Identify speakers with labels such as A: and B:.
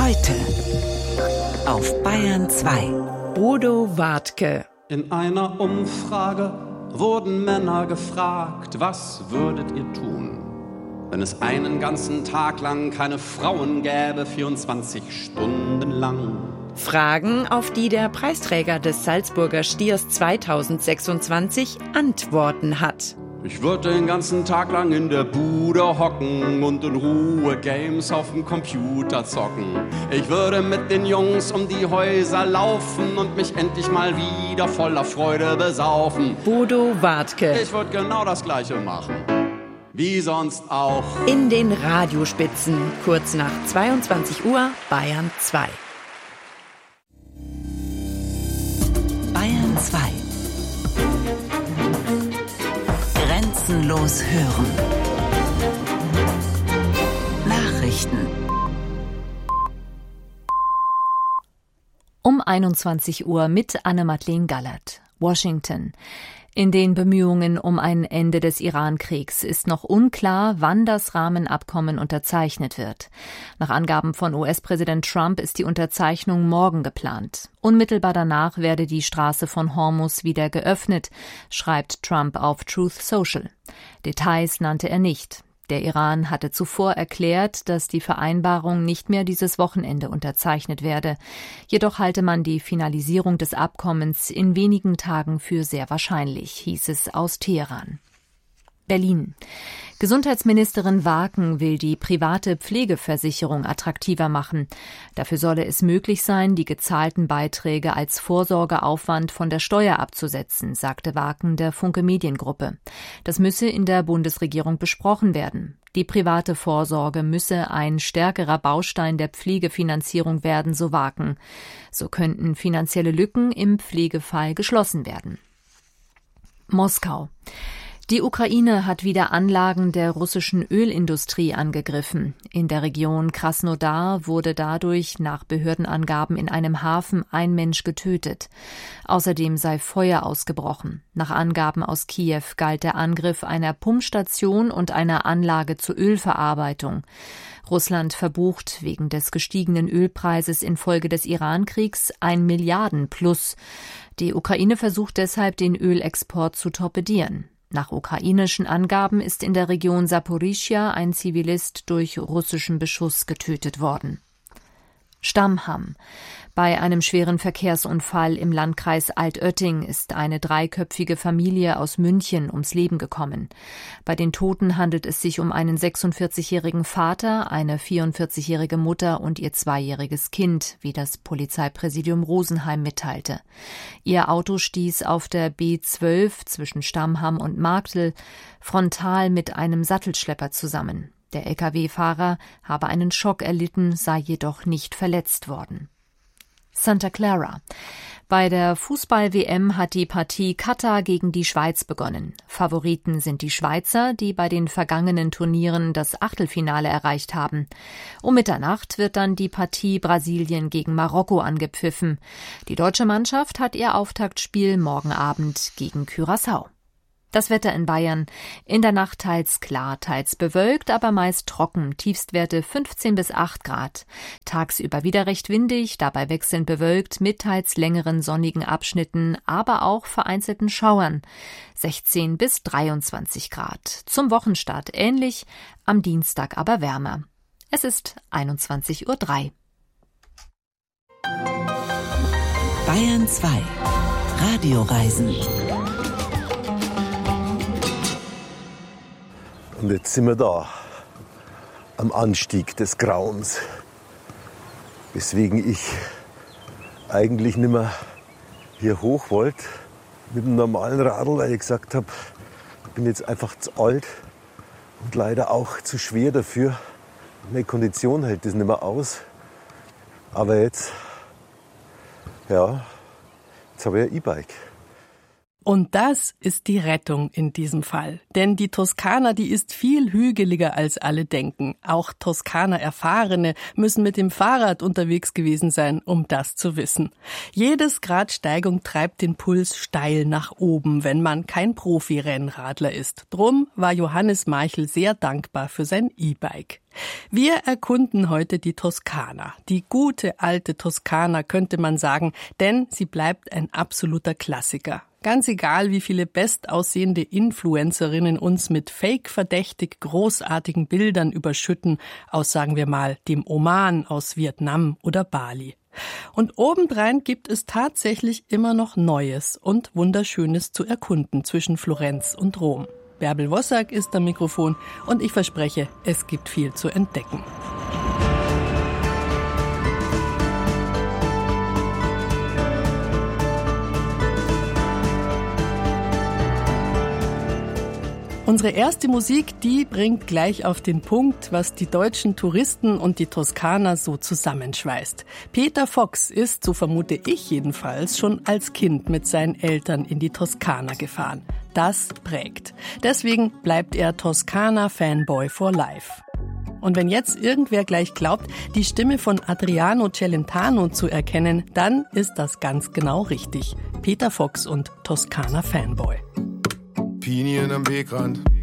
A: Heute auf Bayern 2.
B: Bodo Wartke.
C: In einer Umfrage wurden Männer gefragt, was würdet ihr tun, wenn es einen ganzen Tag lang keine Frauen gäbe, 24 Stunden lang?
B: Fragen, auf die der Preisträger des Salzburger Stiers 2026 Antworten hat.
C: Ich würde den ganzen Tag lang in der Bude hocken und in Ruhe Games auf dem Computer zocken. Ich würde mit den Jungs um die Häuser laufen und mich endlich mal wieder voller Freude besaufen.
B: Bodo Wartke.
C: Ich würde genau das Gleiche machen, wie sonst auch.
B: In den Radiospitzen, kurz nach 22 Uhr, Bayern 2.
A: Bayern 2. Grenzenlos hören. Nachrichten.
D: Um 21 Uhr mit Anne-Madeleine Gallert. Washington. In den Bemühungen um ein Ende des Iran-Kriegs ist noch unklar, wann das Rahmenabkommen unterzeichnet wird. Nach Angaben von US-Präsident Trump ist die Unterzeichnung morgen geplant. Unmittelbar danach werde die Straße von Hormuz wieder geöffnet, schreibt Trump auf Truth Social. Details nannte er nicht. Der Iran hatte zuvor erklärt, dass die Vereinbarung nicht mehr dieses Wochenende unterzeichnet werde. Jedoch halte man die Finalisierung des Abkommens in wenigen Tagen für sehr wahrscheinlich, hieß es aus Teheran. Berlin. Gesundheitsministerin Waaken will die private Pflegeversicherung attraktiver machen. Dafür solle es möglich sein, die gezahlten Beiträge als Vorsorgeaufwand von der Steuer abzusetzen, sagte Waaken der Funke Mediengruppe. Das müsse in der Bundesregierung besprochen werden. Die private Vorsorge müsse ein stärkerer Baustein der Pflegefinanzierung werden, so Waaken. So könnten finanzielle Lücken im Pflegefall geschlossen werden. Moskau. Die Ukraine hat wieder Anlagen der russischen Ölindustrie angegriffen. In der Region Krasnodar wurde dadurch nach Behördenangaben in einem Hafen ein Mensch getötet. Außerdem sei Feuer ausgebrochen. Nach Angaben aus Kiew galt der Angriff einer Pumpstation und einer Anlage zur Ölverarbeitung. Russland verbucht wegen des gestiegenen Ölpreises infolge des Iran-Kriegs ein Milliardenplus. Die Ukraine versucht deshalb, den Ölexport zu torpedieren. Nach ukrainischen Angaben ist in der Region Saporischschja ein Zivilist durch russischen Beschuss getötet worden. Stammham. Bei einem schweren Verkehrsunfall im Landkreis Altötting ist eine 3-köpfige Familie aus München ums Leben gekommen. Bei den Toten handelt es sich um einen 46-jährigen Vater, eine 44-jährige Mutter und ihr 2-jähriges Kind, wie das Polizeipräsidium Rosenheim mitteilte. Ihr Auto stieß auf der B12 zwischen Stammham und Marktl frontal mit einem Sattelschlepper zusammen. Der Lkw-Fahrer habe einen Schock erlitten, sei jedoch nicht verletzt worden. Santa Clara. Bei der Fußball-WM hat die Partie Katar gegen die Schweiz begonnen. Favoriten sind die Schweizer, die bei den vergangenen Turnieren das Achtelfinale erreicht haben. Um Mitternacht wird dann die Partie Brasilien gegen Marokko angepfiffen. Die deutsche Mannschaft hat ihr Auftaktspiel morgen Abend gegen Curaçao. Das Wetter in Bayern. In der Nacht teils klar, teils bewölkt, aber meist trocken. Tiefstwerte 15 bis 8 Grad. Tagsüber wieder recht windig, dabei wechselnd bewölkt mit teils längeren sonnigen Abschnitten, aber auch vereinzelten Schauern. 16 bis 23 Grad. Zum Wochenstart ähnlich, am Dienstag aber wärmer. Es ist 21:03 Uhr.
A: Bayern 2. Radioreisen.
E: Und jetzt sind wir da, am Anstieg des Grauens. Weswegen ich eigentlich nicht mehr hier hoch wollte mit dem normalen Radl, weil ich gesagt habe, ich bin jetzt einfach zu alt und leider auch zu schwer dafür. Meine Kondition hält das nicht mehr aus. Aber jetzt habe ich ein E-Bike.
F: Und das ist die Rettung in diesem Fall. Denn die Toskana, die ist viel hügeliger als alle denken. Auch Toskana-Erfahrene müssen mit dem Fahrrad unterwegs gewesen sein, um das zu wissen. Jedes Grad Steigung treibt den Puls steil nach oben, wenn man kein Profi-Rennradler ist. Drum war Johannes Meichel sehr dankbar für sein E-Bike. Wir erkunden heute die Toskana. Die gute alte Toskana könnte man sagen, denn sie bleibt ein absoluter Klassiker. Ganz egal, wie viele bestaussehende Influencerinnen uns mit fake-verdächtig großartigen Bildern überschütten, aus, sagen wir mal, dem Oman aus Vietnam oder Bali. Und obendrein gibt es tatsächlich immer noch Neues und Wunderschönes zu erkunden zwischen Florenz und Rom. Bärbel Wossack ist am Mikrofon und ich verspreche, es gibt viel zu entdecken. Unsere erste Musik, die bringt gleich auf den Punkt, was die deutschen Touristen und die Toskana so zusammenschweißt. Peter Fox ist, so vermute ich jedenfalls, schon als Kind mit seinen Eltern in die Toskana gefahren. Das prägt. Deswegen bleibt er Toskana-Fanboy for life. Und wenn jetzt irgendwer gleich glaubt, die Stimme von Adriano Celentano zu erkennen, dann ist das ganz genau richtig. Peter Fox und Toskana-Fanboy.
G: Pinien am Wegrand,